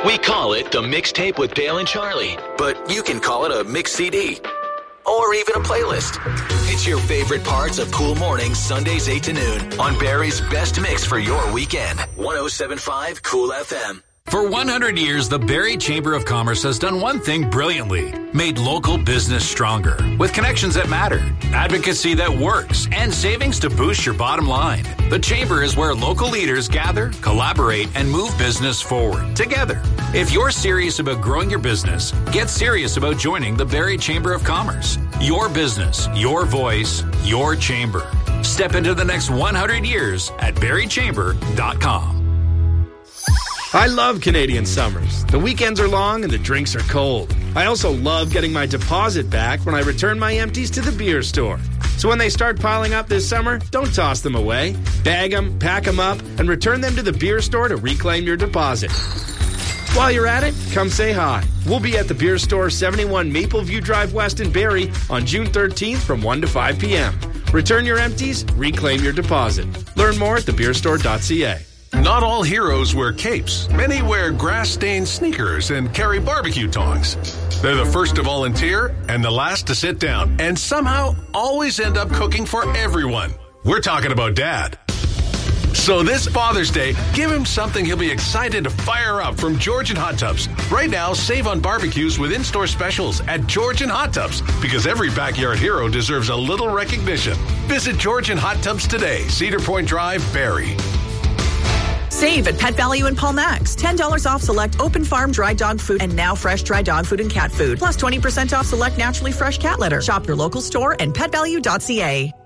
We call it the Mixtape with Dale and Charlie, but you can call it a mix CD or even a playlist. It's your favorite parts of Cool Mornings, Sundays 8 to noon on Barrie's best mix for your weekend. 107.5 Cool FM. For 100 years, the Barrie Chamber of Commerce has done one thing brilliantly: made local business stronger. With connections that matter, advocacy that works, and savings to boost your bottom line. The Chamber is where local leaders gather, collaborate, and move business forward together. If you're serious about growing your business, get serious about joining the Barrie Chamber of Commerce. Your business, your voice, your chamber. Step into the next 100 years at barriechamber.com. I love Canadian summers. The weekends are long and the drinks are cold. I also love getting my deposit back when I return my empties to the beer store. So when they start piling up this summer, don't toss them away. Bag them, pack them up, and return them to the beer store to reclaim your deposit. While you're at it, come say hi. We'll be at the beer store 71 Mapleview Drive West in Barrie on June 13th from 1 to 5 p.m. Return your empties, reclaim your deposit. Learn more at thebeerstore.ca. Not all heroes wear capes. Many wear grass-stained sneakers and carry barbecue tongs. They're the first to volunteer and the last to sit down, and somehow always end up cooking for everyone. We're talking about Dad. So this Father's Day, give him something he'll be excited to fire up from Georgian Hot Tubs. Right now, save on barbecues with in-store specials at Georgian Hot Tubs, because every backyard hero deserves a little recognition. Visit Georgian Hot Tubs today, Cedar Point Drive, Barrie. Save at Pet Value in Paul Max. $10 off select open farm dry dog food and now fresh dry dog food and cat food. Plus 20% off select naturally fresh cat litter. Shop your local store and petvalue.ca.